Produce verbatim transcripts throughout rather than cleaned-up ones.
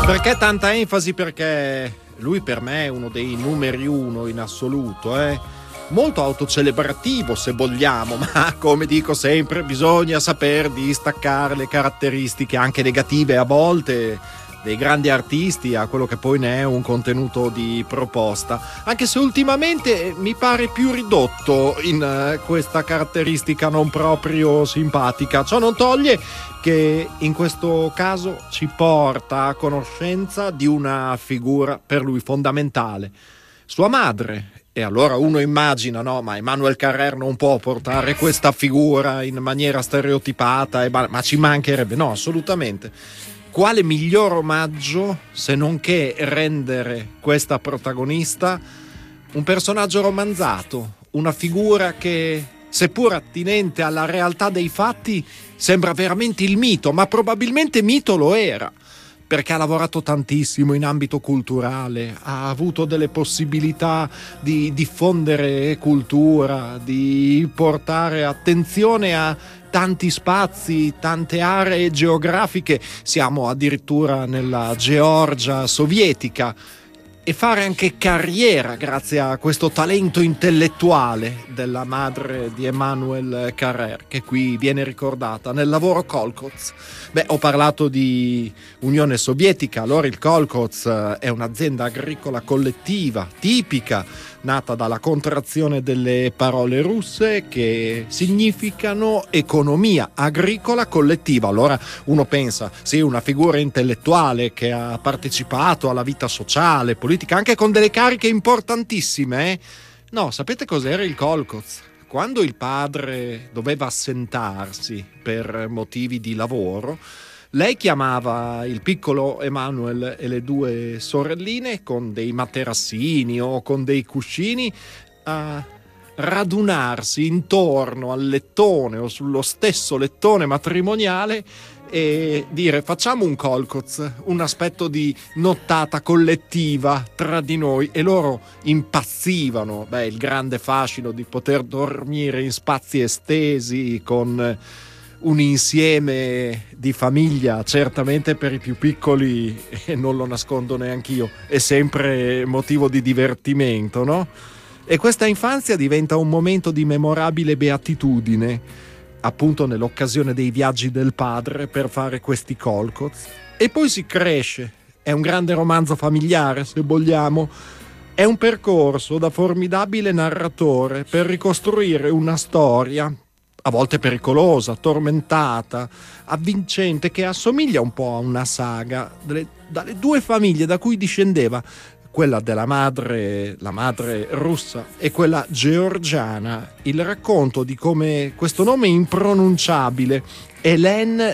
Perché tanta enfasi? Perché lui per me è uno dei numeri uno in assoluto, eh? Molto autocelebrativo se vogliamo, ma come dico sempre bisogna saper distaccare le caratteristiche anche negative a volte dei grandi artisti a quello che poi ne è un contenuto di proposta, anche se ultimamente mi pare più ridotto in uh, questa caratteristica non proprio simpatica. Ciò non toglie che in questo caso ci porta a conoscenza di una figura per lui fondamentale, sua madre. E allora uno immagina, no, ma Emmanuel Carrère non può portare questa figura in maniera stereotipata, e ba- ma ci mancherebbe, no, assolutamente. Quale miglior omaggio se non che rendere questa protagonista un personaggio romanzato, una figura che, seppur attinente alla realtà dei fatti, sembra veramente il mito, ma probabilmente mito lo era, perché ha lavorato tantissimo in ambito culturale, ha avuto delle possibilità di diffondere cultura, di portare attenzione a tanti spazi, tante aree geografiche, siamo addirittura nella Georgia sovietica, e fare anche carriera grazie a questo talento intellettuale della madre di Emmanuel Carrère, che qui viene ricordata nel lavoro Kolkhoz. Beh, ho parlato di Unione Sovietica, allora il Kolkhoz è un'azienda agricola collettiva tipica, nata dalla contrazione delle parole russe che significano economia agricola collettiva. Allora uno pensa, sì, una figura intellettuale che ha partecipato alla vita sociale, politica, anche con delle cariche importantissime, eh? No, sapete cos'era il Kolkhoz? Quando il padre doveva assentarsi per motivi di lavoro, lei chiamava il piccolo Emmanuel e le due sorelline con dei materassini o con dei cuscini a radunarsi intorno al lettone o sullo stesso lettone matrimoniale e dire: facciamo un Kolkhoz, un aspetto di nottata collettiva tra di noi. E loro impazzivano. Beh, il grande fascino di poter dormire in spazi estesi con un insieme di famiglia, certamente per i più piccoli, e non lo nascondo neanch'io, è sempre motivo di divertimento, no? E questa infanzia diventa un momento di memorabile beatitudine, appunto nell'occasione dei viaggi del padre per fare questi Kolkhoz. E poi si cresce, è un grande romanzo familiare, se vogliamo, è un percorso da formidabile narratore per ricostruire una storia a volte pericolosa, tormentata, avvincente, che assomiglia un po' a una saga delle, dalle due famiglie da cui discendeva, quella della madre, la madre russa, e quella georgiana. Il racconto di come questo nome impronunciabile, Hélène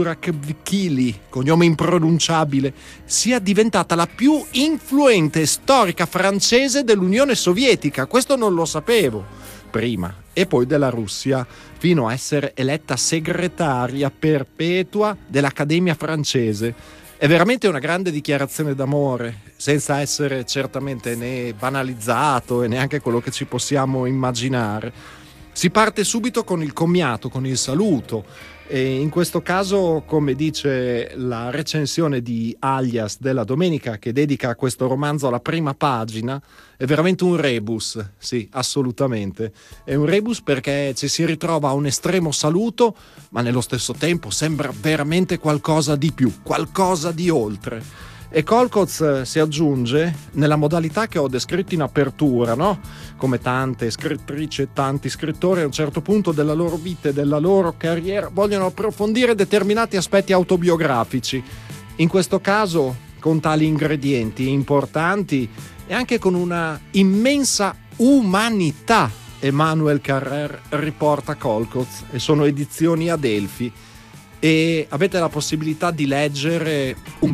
Zurakvili, cognome impronunciabile, sia diventata la più influente storica francese dell'Unione Sovietica. Questo non lo sapevo prima. E poi della Russia, fino a essere eletta segretaria perpetua dell'Accademia francese. È veramente una grande dichiarazione d'amore, senza essere certamente né banalizzato e neanche quello che ci possiamo immaginare. Si parte subito con il commiato, con il saluto, e in questo caso, come dice la recensione di Alias della domenica, che dedica questo romanzo alla prima pagina, è veramente un rebus, sì, assolutamente. È un rebus perché ci si ritrova a un estremo saluto, ma nello stesso tempo sembra veramente qualcosa di più, qualcosa di oltre. E Kolkhoz si aggiunge nella modalità che ho descritto in apertura, no? Come tante scrittrici e tanti scrittori a un certo punto della loro vita e della loro carriera vogliono approfondire determinati aspetti autobiografici. In questo caso con tali ingredienti importanti e anche con una immensa umanità. Emmanuel Carrère riporta Kolkhoz e sono edizioni Adelphi, e avete la possibilità di leggere un